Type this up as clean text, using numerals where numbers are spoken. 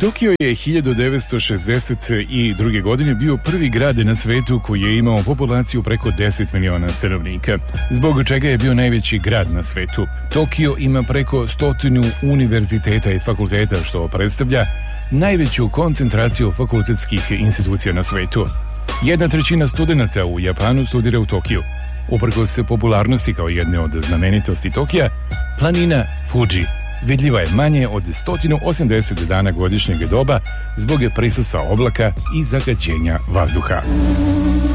Tokio je 1962. godine bio prvi grad na svetu koji je imao populaciju preko 10 miliona stanovnika, zbog čega je bio najveći grad na svetu. Tokio ima preko 100 univerziteta i fakulteta, što predstavlja najveću koncentraciju fakultetskih institucija na svetu. 1/3 studenata u Japanu studira u Tokiju. Uprkos popularnosti kao jedne od znamenitosti Tokija, planina Fuji vidljiva je manje od 180 dana godišnjeg doba zbog prisustva oblaka i zagađenja vazduha.